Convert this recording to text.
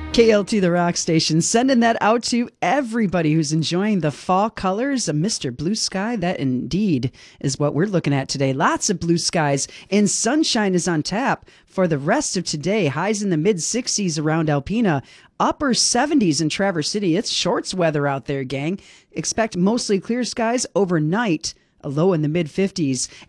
KLT, the rock station, sending that out to everybody who's enjoying the fall colors of Mr. Blue Sky. That indeed is what we're looking at today. Lots of blue skies and sunshine is on tap for the rest of today. Highs in the mid 60s around Alpena, upper 70s in Traverse City. It's shorts weather out there, gang. Expect mostly clear skies overnight, a low in the mid 50s.